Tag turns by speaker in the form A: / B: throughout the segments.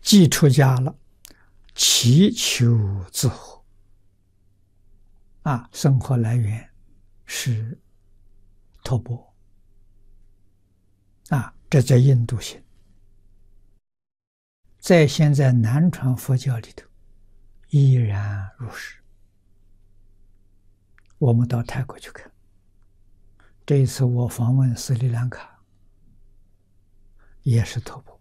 A: 既出家了，祈求自和。生活来源是托钵。这叫印度行。在现在南传佛教里头，依然如是。我们到泰国去看，这一次我访问斯里兰卡，也是托钵。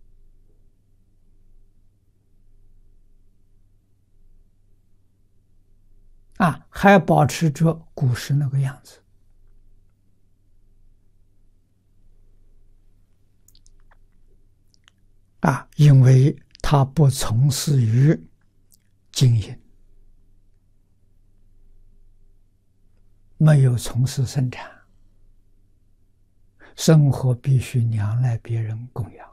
A: 还保持着古时那个样子。因为他不从事于经营，没有从事生产，生活必须仰赖别人供养。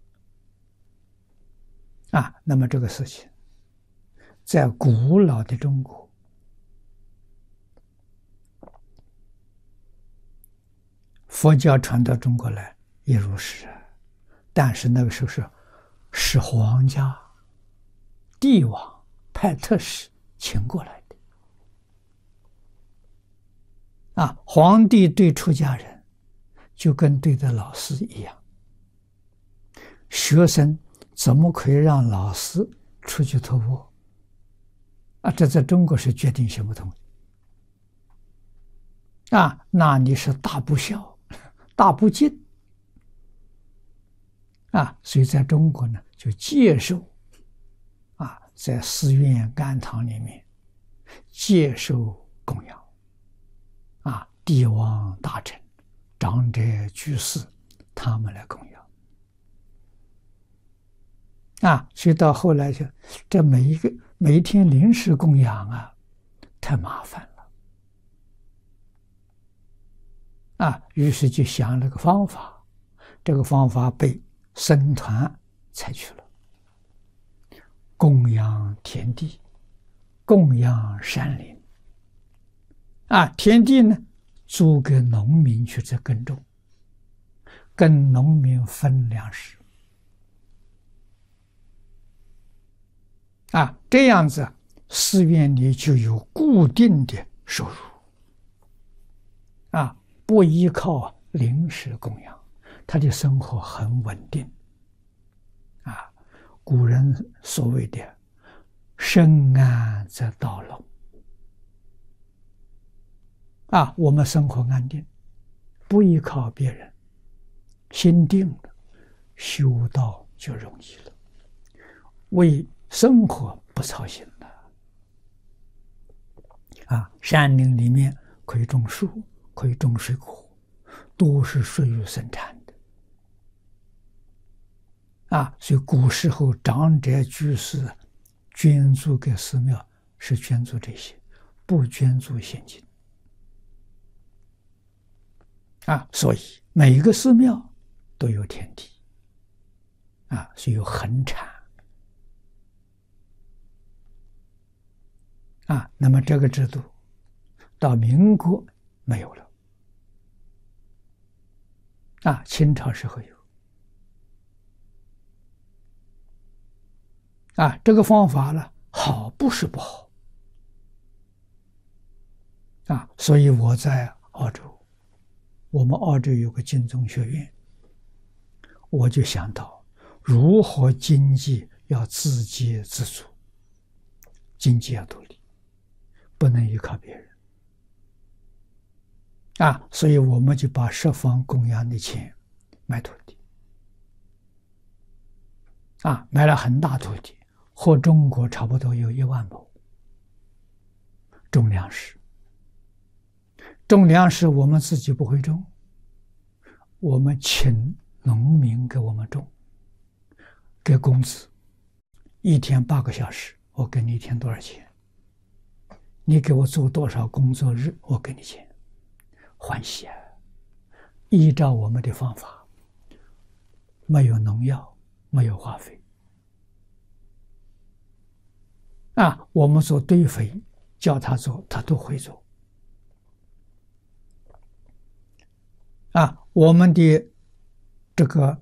A: 那么这个事情，在古老的中国，佛教传到中国来也如是，但是那个时候是皇家帝王派特使请过来的。皇帝对出家人就跟对待老师一样，学生怎么可以让老师出去托钵？这在中国是决定行不通的。那你是大不孝，大不敬。所以在中国呢，就接受在寺院庵堂里面接受供养。帝王大臣、长者居士，他们来供养。所以到后来就这每一天临时供养太麻烦了。于是就想了个方法，这个方法被僧团采取了。供养田地，供养山林。田地呢，租给农民去这耕种，跟农民分粮食。这样子寺院里就有固定的收入。不依靠临时供养，他的生活很稳定。古人所谓的身安则道隆。我们生活安定，不依靠别人，心定了，修道就容易了，为生活不操心了。山林里面可以种树，可以种水果，都是属于生产的。所以古时候长者居士捐助给寺庙是捐助这些，不捐助现金。所以每一个寺庙都有田地。所以有恒产。那么这个制度到民国没有了。清朝时候有。这个方法呢，好不是不好。所以我在澳洲，我们澳洲有个净宗学院，我就想到如何经济要自给自足，经济要独立，不能依靠别人。所以我们就把十方供养的钱买土地。买了很大土地，和中国差不多有1万亩。种粮食。种粮食我们自己不会种，我们请农民给我们种，给工资，一天8个小时，我给你一天多少钱？你给我做多少工作日，我给你钱，欢喜啊！依照我们的方法，没有农药，没有化肥。我们做堆肥，叫他做，他都会做。我们的这个